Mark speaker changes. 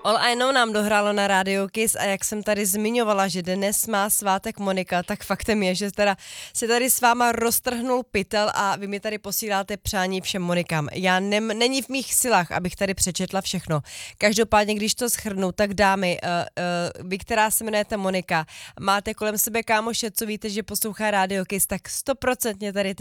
Speaker 1: All I Know nám dohrálo na Radio Kiss a jak jsem tady zmiňovala, že dnes má svátek Monika, tak faktem je, že teda se tady s váma roztrhnul pytel a vy mi tady posíláte přání všem Monikám. Není v mých silách, abych tady přečetla všechno. Každopádně, když to shrnu, tak dámy, vy, která se jmenujete Monika, máte kolem sebe kámoše, co víte, že poslouchá Radio Kiss, tak 100% tady ty